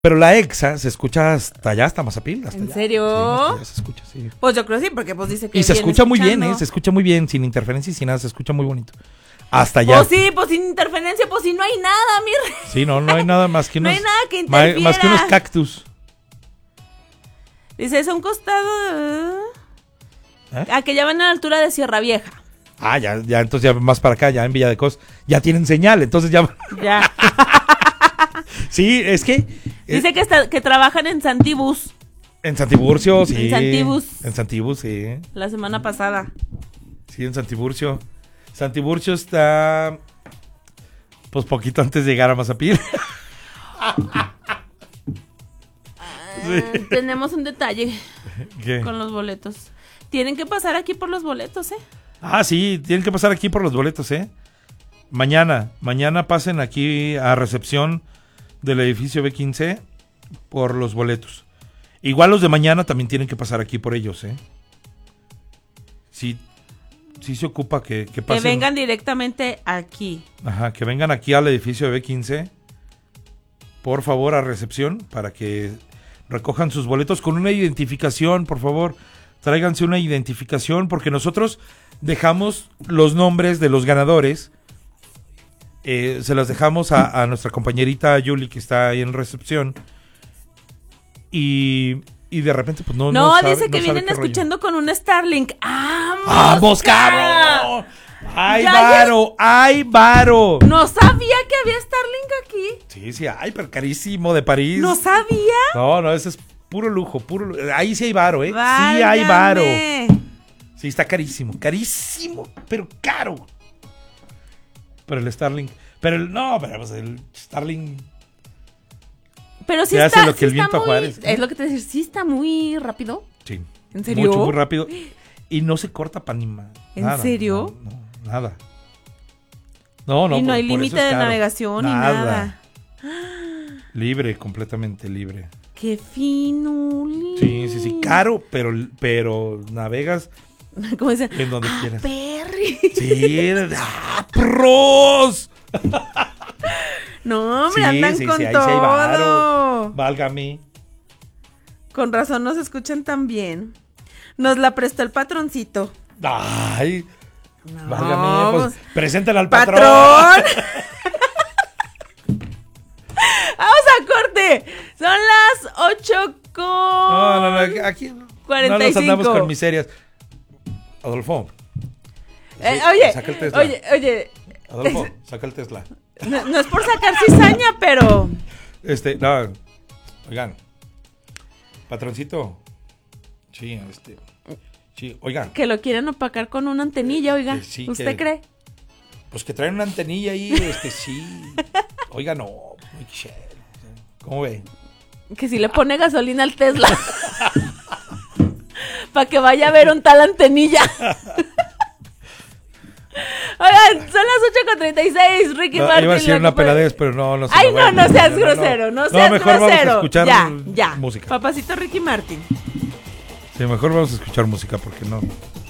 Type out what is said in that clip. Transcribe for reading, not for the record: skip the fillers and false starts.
Pero la EXA se escucha hasta allá, hasta Mazapil. Hasta ¿En allá. serio? Sí, hasta allá se escucha, sí. Pues yo creo sí, porque pues dice que Y se viene escucha muy bien, escuchando. se escucha muy bien, sin interferencia y sin nada, se escucha muy bonito. Hasta allá. Pues sí, pues sin interferencia, pues si no hay nada, mi rey. Sí, no hay nada más que No unos, hay nada que interfiera. más que unos cactus. Dice, es a un costado de... ¿Eh? A que ya van a la altura de Sierra Vieja. Ah, ya, entonces ya más para acá, ya en Villa de Cos, ya tienen señal, entonces ya. Ya. Sí, es que. Dice que trabajan en Santibus En Santiburcio, sí. En Santibus. En Santibus, sí. la semana pasada. Sí, en Santiburcio. Santiburcio está. Pues poquito antes de llegar a Mazapil. Sí. Tenemos un detalle ¿Qué? con los boletos. Tienen que pasar aquí por los boletos, ¿eh? Ah, sí, tienen que pasar aquí por los boletos, ¿eh? Mañana pasen aquí a recepción del edificio B15 por los boletos. Igual los de mañana también tienen que pasar aquí por ellos, ¿eh? Sí se ocupa que pasen. Que vengan directamente aquí. Ajá, que vengan aquí al edificio de B15, por favor, a recepción, para que recojan sus boletos con una identificación, por favor. Tráiganse una identificación, porque nosotros dejamos los nombres de los ganadores, se los dejamos a nuestra compañerita Yuli, que está ahí en recepción, y de repente, pues no sabe, dice que no sabe vienen qué rollo. escuchando con un Starlink. ¡Vamos, cabrón! ¡Ay, Ya, varo! ¡Ay, varo! No sabía que había Starlink aquí. Sí, ay, pero carísimo de París. No sabía. No, ese es puro lujo, ahí sí hay varo, ¿eh? Sí hay varo. Válgame. Sí, está carísimo, pero caro. Pero el Starlink, pero pues el Starlink Pero sí ya está, hace lo que sí el está viento a muy, Juárez. es lo que te decía, sí está muy rápido. Sí. ¿En serio? Mucho, muy rápido. Y no se corta para ni más. ¿En serio? No, nada. No, Y no hay por eso límite es de caro. navegación ni nada. Libre, completamente libre. Qué fino. Sí, caro, pero navegas ¿Cómo dicen? en donde quieras. Perry. Sí, pros. No, hombre, Sí, andan sí, con sí, ahí todo. sí hay varo. Válgame. Con razón nos escuchan tan bien. Nos la prestó el patroncito. Ay, No, válgame, pues preséntale al ¡Patrón! ¡Vamos a corte! Son las 8 con... No, aquí no 45. nos andamos con miserias. Adolfo. Oye, saca el Tesla. oye. Adolfo, saca el Tesla. No es por sacar cizaña, pero... No, oigan. Patroncito. Sí, oigan. Que lo quieren opacar con una antenilla, oiga. Sí, ¿Usted cree? Pues que traen una antenilla ahí, sí. Oiga, no. Muy chévere. ¿Cómo ve? Que si le pone gasolina al Tesla. Para que vaya a ver un tal antenilla. Oigan, son las 8:36, Ricky Martin. Iba a decir una peladez, pero no. Ay, no seas grosero, no seas mejor grosero. vamos a escuchar ya. música. Papacito Ricky Martin. Sí, mejor vamos a escuchar música porque no.